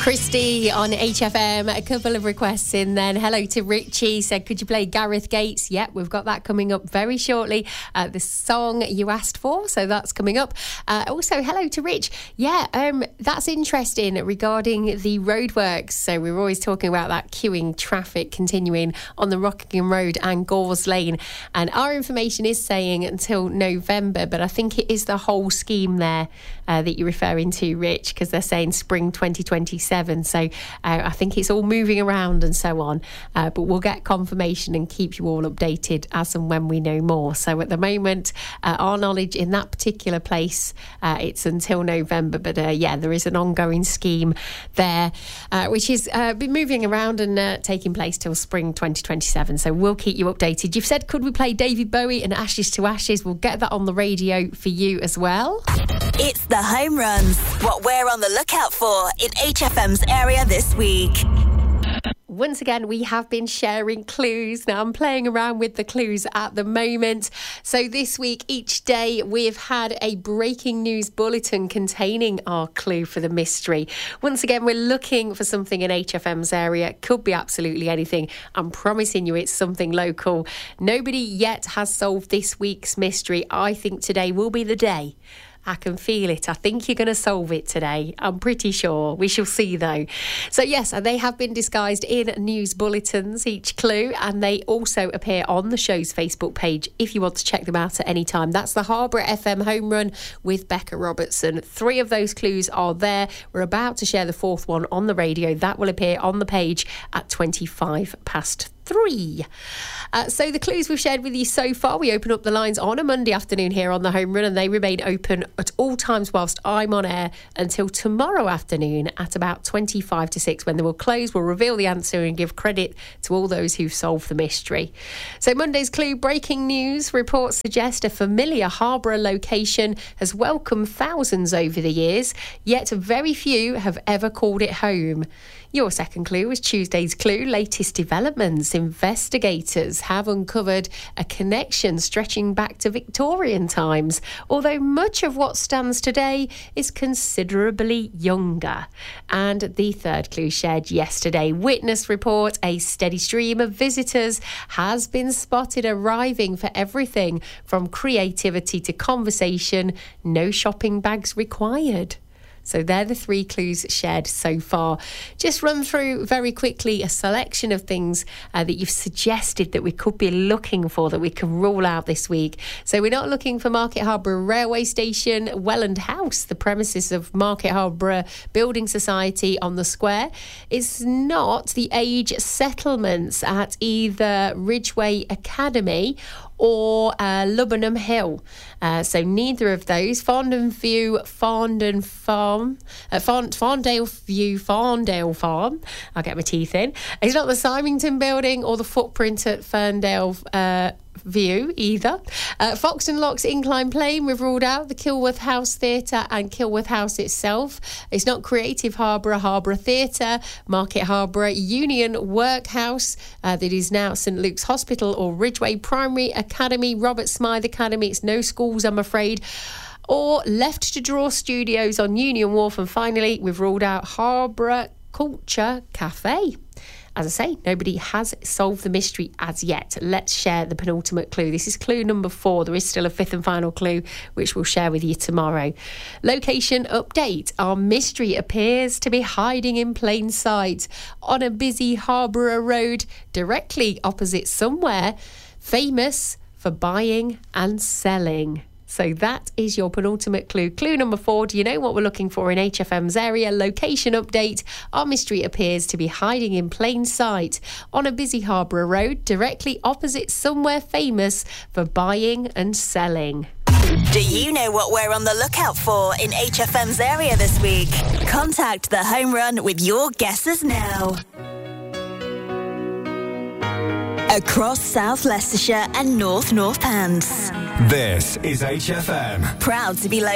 Christy on HFM, a couple of requests in then. Hello to Richie, said, could you play Gareth Gates? Yep, we've got that coming up very shortly. The song you asked for, so that's coming up. Also, hello to Rich. Yeah, that's interesting regarding the roadworks. So we're always talking about that queuing traffic continuing on the Rockingham Road and Gores Lane. And our information is saying until November, but I think it is the whole scheme there that you're referring to, Rich, because they're saying spring 2027. So I think it's all moving around and so on. But we'll get confirmation and keep you all updated as and when we know more. So at the moment, our knowledge in that particular place, it's until November. But yeah, there is an ongoing scheme there, which is been moving around and taking place till spring 2027. So we'll keep you updated. You've said, could we play David Bowie and Ashes to Ashes? We'll get that on the radio for you as well. It's the home runs. What we're on the lookout for in HFM's area this week. Once again, we have been sharing clues. Now, I'm playing around with the clues at the moment. So this week, each day, we've had a breaking news bulletin containing our clue for the mystery. Once again, we're looking for something in HFM's area. Could be absolutely anything. I'm promising you it's something local. Nobody yet has solved this week's mystery. I think today will be the day. I can feel it. I think you're going to solve it today. I'm pretty sure. We shall see, though. So, yes, they have been disguised in news bulletins, each clue, and they also appear on the show's Facebook page if you want to check them out at any time. That's the Harborough FM Home Run with Becca Robertson. 3 of those clues are there. We're about to share the 4th one on the radio. That will appear on the page at 3:25. So the clues we've shared with you so far, we open up the lines on a Monday afternoon here on the Home Run, and they remain open at all times whilst I'm on air until tomorrow afternoon at about 6:25, when they will close. We'll reveal the answer and give credit to all those who've solved the mystery. So Monday's clue, breaking news. Reports suggest a familiar Harborough location has welcomed thousands over the years, yet very few have ever called it home. Your second clue was Tuesday's clue, latest developments. Investigators have uncovered a connection stretching back to Victorian times, although much of what stands today is considerably younger. And the third clue shared yesterday, witness report, a steady stream of visitors has been spotted arriving for everything from creativity to conversation, no shopping bags required. So they're the 3 clues shared so far. Just run through very quickly a selection of things that you've suggested that we could be looking for, that we can rule out this week. So we're not looking for Market Harborough Railway Station, Welland House, the premises of Market Harborough Building Society on the square. It's not the age settlements at either Ridgeway Academy or Lubbenham Hill. So neither of those. Farndale View, Farndale Farm. I'll get my teeth in. It's not the Symington Building or the footprint at Ferndale View either. Foxton Locks Incline Plane, we've ruled out. The Kilworth House Theatre and Kilworth House itself. It's not Creative Harborough, Harborough Theatre, Market Harborough Union Workhouse, that is now St Luke's Hospital, or Ridgeway Primary Academy, Robert Smythe Academy. It's no schools, I'm afraid. Or Left to Draw Studios on Union Wharf. And finally, we've ruled out Harborough Culture Cafe. As I say, nobody has solved the mystery as yet. Let's share the penultimate clue. This is clue number 4. There is still a 5th and final clue, which we'll share with you tomorrow. Location update. Our mystery appears to be hiding in plain sight on a busy Harborough road, directly opposite somewhere famous for buying and selling. So that is your penultimate clue. Clue number 4, do you know what we're looking for in HFM's area? Location update. Our mystery appears to be hiding in plain sight on a busy Harborough road, directly opposite somewhere famous for buying and selling. Do you know what we're on the lookout for in HFM's area this week? Contact the Home Run with your guesses now. Across South Leicestershire and North Northants. This is HFM. Proud to be local.